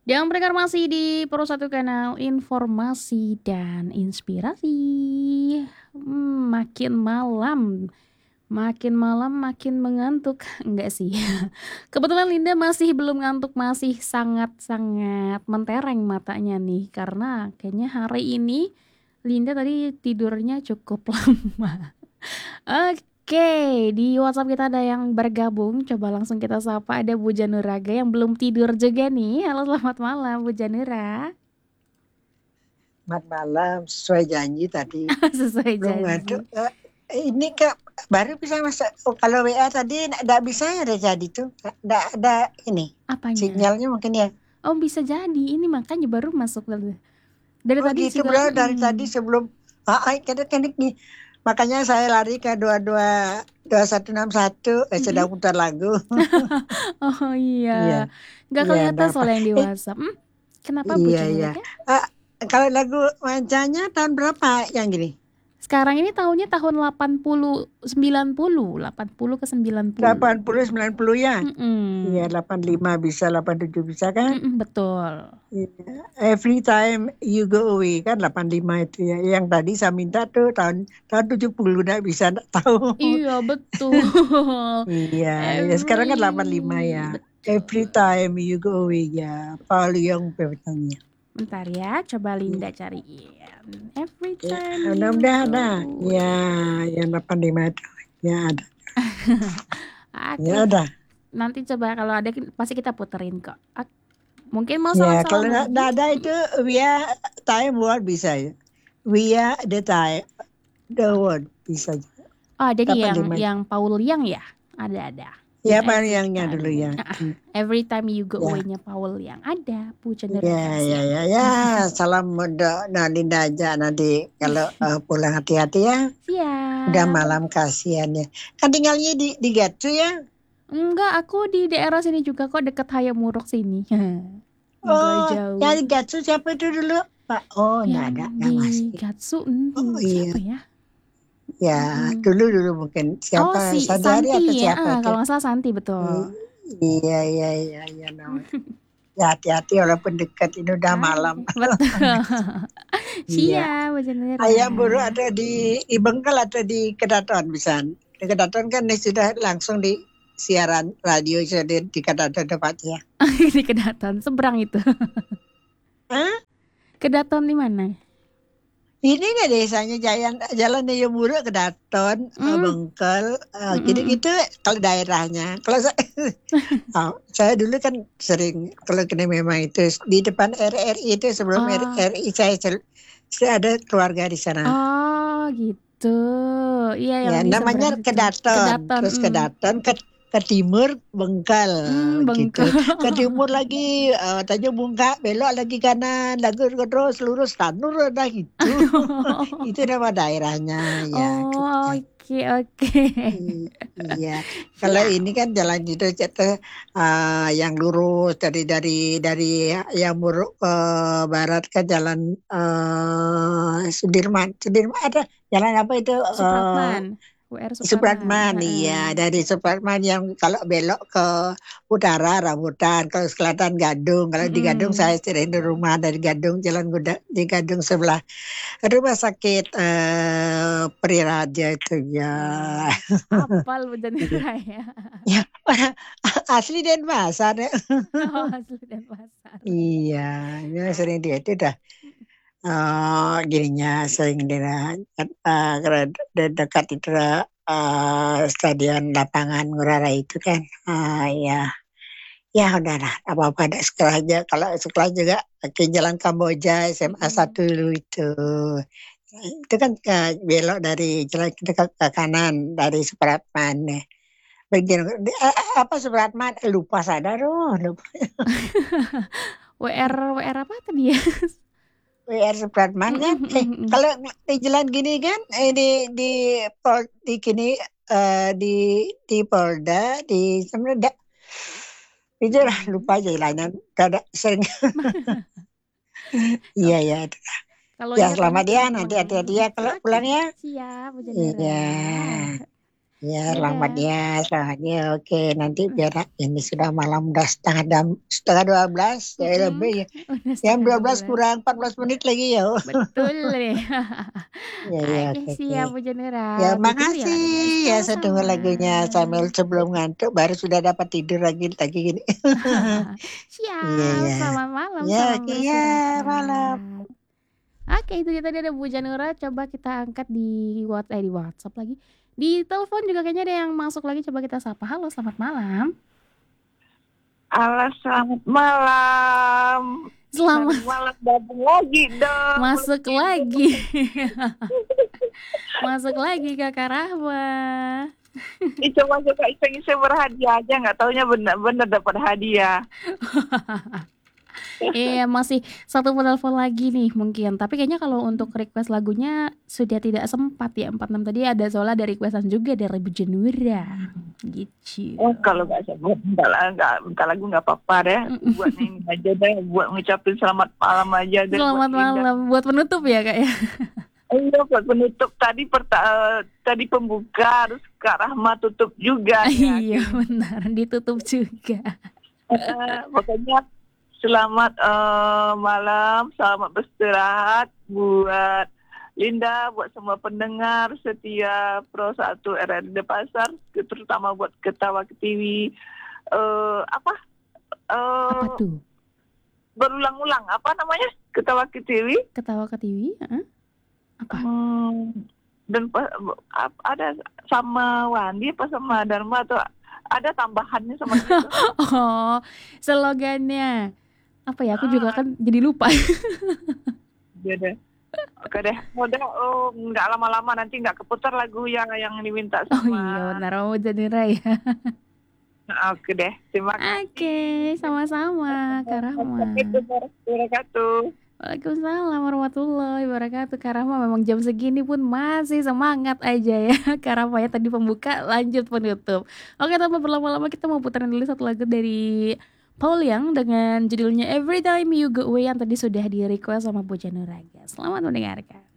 Jangan pendengar masih di Pro Satu Kanal Informasi dan Inspirasi. Makin malam makin mengantuk. Enggak sih. Kebetulan Linda masih belum ngantuk, masih sangat-sangat mentereng matanya nih. Karena kayaknya hari ini Linda tadi tidurnya cukup lama. Oke, di WhatsApp kita ada yang bergabung. Coba langsung kita sapa. Ada Bu Januraga yang belum tidur juga nih. Halo, selamat malam Bu Janura. Selamat malam, sesuai janji tadi. Sesuai Belum ngantuk. janji. Ini Kak, baru bisa masuk. Kalau WA tadi enggak bisa ya ada jadi tuh. Enggak ada ini. Apanya? Sinyalnya mungkin ya. Oh, bisa jadi. Ini makanya baru masuk dulu. Dari Oh tadi gitu, juga. bro. Dari tadi sebelum kan ini. Makanya saya lari ke 2161 sedang putar lagu. Oh iya. Iya. Nggak Iya, kelihatan enggak apa. soalnya yang di WhatsApp. Kenapa Bu Iya, iya. Januraga? Ah, kalau lagu wancanya tahun berapa yang gini? Sekarang ini tahunnya tahun 80, 90. 80 ke 90. 80 90 ya? Iya, Mm-mm. 85 bisa, 87 bisa kan? Betul. Iya. Every time you go away kan 85 itu ya. Yang tadi saya minta tuh tahun tahun 70 nggak bisa nggak tahu. Iya, betul. Iya, ya sekarang kan 85 ya. Every Betul. time you go away ya. Paul Young penyanyinya. Bentar ya, coba Linda Iya. cariin. Every Ya, time you mudah-mudahan ada. go Ya, away. yang 85 itu. Ya ada. Ya Oke, ada. nanti coba kalau ada pasti kita puterin kok. Mungkin mau Ya, kalau salam-salam lagi? nggak ada itu we are time world bisa ya. We are the time the world bisa. Oh, jadi 85 itu. yang Paul Yang ya? Ada. Ya, Yang Pak every Yangnya dulu ya. time. Every time you go Ya. away-nya Paul Yang. Ada, Bu Ya, Cenderawasih. ya, Siap. ya, ya. Salam muda Linda aja nanti kalau pulang hati-hati ya. Udah Siap. malam kasihan ya. Kan tinggalnya di Gatsu ya. Enggak, aku di daerah sini juga kok, deket Hayamuruk sini. Enggak Oh, yang jauh. di Gatsu siapa itu dulu, Pak? Oh, enggak Yang ada, enggak di masih. Gatsu, Oh iya, siapa ya? ya Mm-mm. dulu mungkin Oh, siapa si Sadari atau Santi ya. siapa itu? Kalau nggak salah Santi, betul. Iya, iya, iya, iya namanya. Ya hati-hati walaupun dekat ini udah malam. Oke, betul. Iya. Siap, Bu Cendera. Ayam buru ada di Bengkel atau di Kedaton bisa. Di Kedaton kan sudah langsung di siaran radio jadi di Kedaton tempatnya. Di Kedaton, seberang itu. Hah? Kedaton di mana? Ini nggak desanya jalan Ayam Buru Kedaton, Hmm. Bengkel, gitu Mm-mm. gitu kalau daerahnya. Kalau saya, saya dulu kan sering kalau kena memang itu di depan RRI itu sebelum Oh, RRI saya ada keluarga di sana. oh gitu. Iya, yang Ya, di seberang namanya situ. Kedaton. Kedaton. Terus Kedaton ke timur Bengkel Bengkel. gitu. Ke timur lagi Tanjung Bungka, belok lagi kanan, lagi terus lurus Tanur udah gitu. Itu nama daerahnya ya gitu. Oh, oke. Iya. Kalau Siap. ini kan jalan itu yang lurus dari yang buruk ke barat kan jalan Sudirman. Sudirman ada jalan apa itu Supratman. WR Supratman. Supratman, iya. Heeh. Dari Supratman yang kalau belok ke utara Rambutan, kalau selatan Gadung. Kalau di Gadung saya sering di rumah dari Gadung, Jalan Guda di Gadung sebelah rumah sakit Priraja itu ya. Hafal bener ya. Ya, asli Denpasar ya. Oh, asli Denpasar. Iya, ya sering dia itu dah. Gininya sering dia dekat itu stadion lapangan Ngurah Rai itu kan. Ya, ya udahlah, apa-apa ada sekolah aja. Kalau sekolah juga ke Jalan Kamboja SMA 1 dulu itu. Itu kan belok dari jalan kita ke kanan dari Supratman. Bagian apa Supratman? Lupa sadar, lupa. WR apa tadi ya? WR Supratman kan? Kalau di jalan gini kan, di gini di Polda di sebenarnya itu lah lupa jalannya. Kada sering. Iya ya. Kalau Ya ingat-ingat selamat ya gampang nanti ya. hati-hati ya kalau Oke, pulang ya. siap Bu Iya. Jendera. Ya, selamat Dadah. ya, selamat ya. Oke, nanti biar ini sudah malam, udah setengah 12 ya Mm-mm. lebih ya. Udah Jam setengah 12 12. kurang 14 menit lagi ya. Betul nih. Ya, ya, Oke, oke, oke. siap Bu Ya, Janurat. Ditunggu ya makasih lagunya. ya saya dengar Sama-sama. lagunya sambil sebelum ngantuk baru sudah dapat tidur lagi gini. Iya, Siap. ya. Selamat malam. Ya, Salam oke ya, malam. beristirahat. Oke, itu dia tadi ada Bu Janura. Coba kita angkat di di WhatsApp lagi. Di telepon juga kayaknya ada yang masuk lagi. Coba kita sapa. Halo, selamat malam. Halo, selamat malam. Selamat Selamat malam, gabung lagi dong. masuk lagi. Masuk lagi Kakak Rahma. Coba iseng-iseng berhadiah aja, nggak taunya benar-benar dapat hadiah. Iya, masih satu penelpon lagi nih mungkin. Tapi kayaknya kalau untuk request lagunya sudah tidak sempat ya. 46 tadi ada soalnya ada requestan juga dari Bu Janura. Gitu. Oh, kalau nggak sempat, bentar lagu nggak apa-apa deh. Buat ini aja deh, buat ngucapin selamat malam aja deh. Selamat malam buat penutup ya Kak ya. Iya, buat penutup tadi pembuka, terus Kak Rahma tutup juga. Iya benar, ditutup juga. Pokoknya selamat malam, selamat beristirahat buat Linda, buat semua pendengar setia Pro 1 RRD Pasar, terutama buat Ketawa Ketiwi. Apa tuh? Berulang-ulang, apa namanya? Ketawa Ketiwi. Ketawa Ketiwi, apa? Dan ada sama Wandi apa sama Dharma atau ada tambahannya sama gitu. Oh, slogannya. Apa ya? Aku juga kan jadi lupa. Iya deh. Oke deh. Udah nggak lama-lama nanti nggak keputar lagu yang diminta sama. Oh iya, benar mau Janura ya. Oke deh. Terima kasih. Oke, sama-sama Kak Rahma. Waalaikumsalam warahmatullahi wabarakatuh. Kak Rahma memang jam segini pun masih semangat aja ya. Kak Rahma ya tadi pembuka, lanjut penutup. Oke, tanpa berlama-lama kita mau putarin dulu satu lagu dari Paul Young dengan judulnya Every Time You Go Away yang tadi sudah di request sama Bu Janura. Selamat mendengarkan.